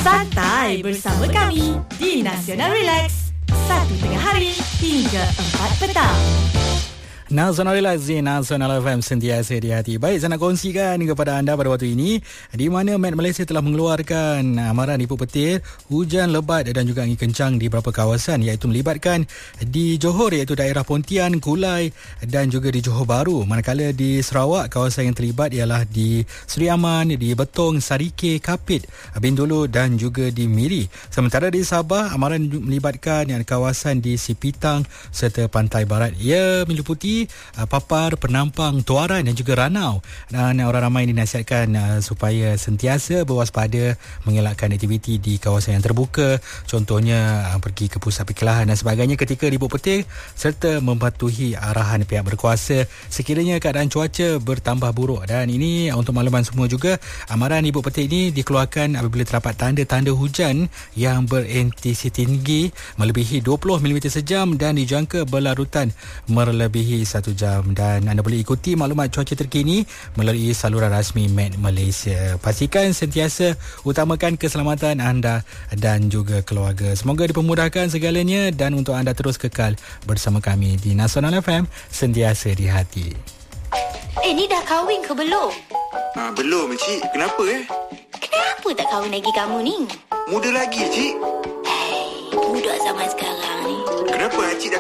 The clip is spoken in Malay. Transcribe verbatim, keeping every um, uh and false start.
Santai bersama kami di Nasional Relax. Satu tengah hari hingga empat petang. Nasional Relax di Nasional F M, sentiasa di hati. Baik, saya nak kongsikan kepada anda pada waktu ini di mana Met Malaysia telah mengeluarkan amaran ibu petir, hujan lebat dan juga angin kencang di beberapa kawasan, iaitu melibatkan di Johor iaitu daerah Pontian, Kulai dan juga di Johor Bahru. Manakala di Sarawak, kawasan yang terlibat ialah di Seri Aman, di Betong, Sarike, Kapit, Bintulu dan juga di Miri. Sementara di Sabah, amaran melibatkan yang kawasan di Sipitang serta Pantai Barat. Ia meliputi Uh, Papar, Penampang, Tuaran dan juga Ranau. Dan uh, orang ramai dinasihatkan uh, supaya sentiasa berwaspada, mengelakkan aktiviti di kawasan yang terbuka, contohnya uh, pergi ke pusat perkelahan dan sebagainya ketika ribut petir, serta mematuhi arahan pihak berkuasa sekiranya keadaan cuaca bertambah buruk. Dan ini uh, untuk makluman semua juga, amaran ribut petir ini dikeluarkan apabila terdapat tanda-tanda hujan yang berintensiti tinggi melebihi dua puluh milimeter sejam dan dijangka berlarutan melebihi satu jam. Dan anda boleh ikuti maklumat cuaca terkini melalui saluran rasmi Met Malaysia. Pastikan sentiasa utamakan keselamatan anda dan juga keluarga. Semoga dipermudahkan segalanya dan untuk anda terus kekal bersama kami di Nasional F M, sentiasa di hati. Eh, ni dah kahwin ke belum? Ah, belum, Cik. Kenapa eh? Kenapa tak kahwin lagi kamu ni? Muda lagi, Cik. Eh, budak zaman sekarang ni. Kenapa Cik dah